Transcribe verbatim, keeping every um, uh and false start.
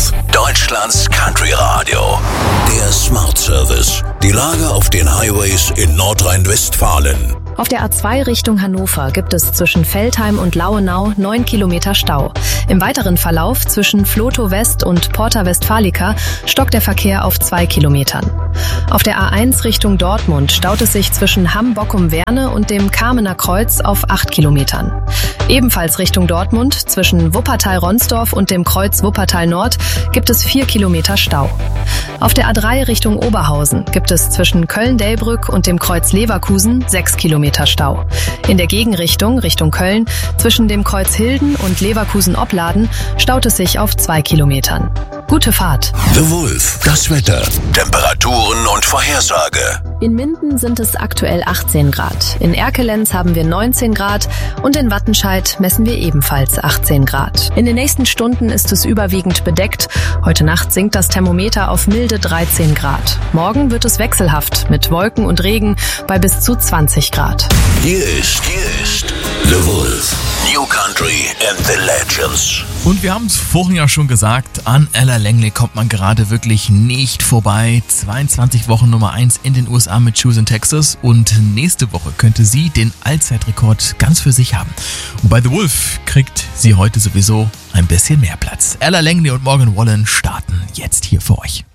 Wolf, Deutschlands Country Radio. Der Smart Service. Die Lage auf den Highways in Nordrhein-Westfalen. Auf der A zwei Richtung Hannover gibt es zwischen Veltheim und Lauenau neun Kilometer Stau. Im weiteren Verlauf zwischen Vlotho West und Porta Westfalica stockt der Verkehr auf zwei Kilometern. Auf der A eins Richtung Dortmund staut es sich zwischen Hamm-Bockum-Werne und dem Kamener Kreuz auf acht Kilometern. Ebenfalls Richtung Dortmund zwischen Wuppertal-Ronsdorf und dem Kreuz Wuppertal-Nord gibt es vier Kilometer Stau. Auf der A drei Richtung Oberhausen gibt es zwischen Köln-Delbrück und dem Kreuz Leverkusen sechs Kilometer Stau. In der Gegenrichtung, Richtung Köln, zwischen dem Kreuz Hilden und Leverkusen-Opladen staut es sich auf zwei Kilometern. Gute Fahrt. The Wolf, das Wetter, Temperaturen und Vorhersage. In Minden sind es aktuell achtzehn Grad. In Erkelenz haben wir neunzehn Grad und in Wattenscheid messen wir ebenfalls achtzehn Grad. In den nächsten Stunden ist es überwiegend bedeckt. Heute Nacht sinkt das Thermometer auf milde dreizehn Grad. Morgen wird es wechselhaft mit Wolken und Regen bei bis zu zwanzig Grad. Hier ist, hier ist The Wolf, New Country and the Legends. Und wir haben es vorhin ja schon gesagt, an Ella Langley kommt man gerade wirklich nicht vorbei. zweiundzwanzig Wochen Nummer eins in den U S A mit Shoes in Texas und nächste Woche könnte sie den Allzeitrekord ganz für sich haben. Und bei The Wolf kriegt sie heute sowieso ein bisschen mehr Platz. Ella Langley und Morgan Wallen starten jetzt hier für euch.